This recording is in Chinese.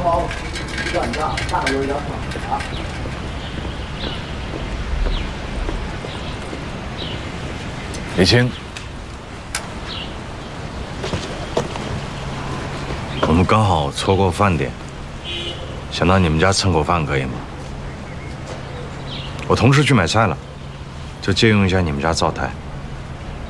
包叫你啊，下个有点爽啊。 李青，我们刚好错过饭点，想到你们家蹭口饭可以吗？我同事去买菜了，就借用一下你们家灶台。